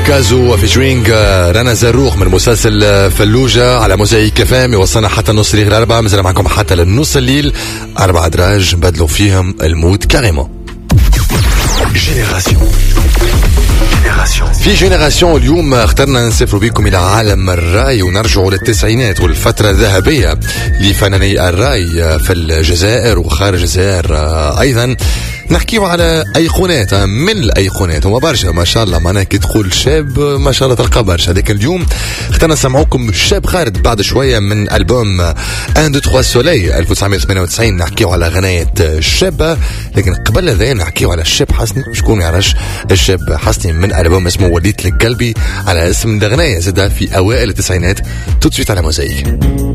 كازو فيتشرينج رنا زروق من مسلسل فلوجة على موزايك فام. يوصلنا حتى النص الليل 4. مازال معكم حتى للنص الليل. 4 دراج بدلوا فيهم المود كاريمون. في جينيراسيون اليوم اخترنا نسافروا بكم إلى عالم الراي ونرجعوا للتسعينات والفترة الذهبية لفناني الراي في الجزائر وخارج الجزائر أيضا. نحكيو على أيقونات من الأيقونات وما برشا ما شاء الله. معناها كي تقول شاب ما شاء الله تلقى برشا. لكن اليوم اخترنا نسمعوكم شاب خالد بعد شوية من ألبوم 1 2 3 سولي 1998. نحكيو على غناية شابة. لكن قبل ذا نحكيو على الشاب حسني. شكون يعرفش الشاب حسني من ألبوم اسمه وليت لك قلبي على اسم الغناية زادها في أوائل التسعينات. تدسويت على موزايك.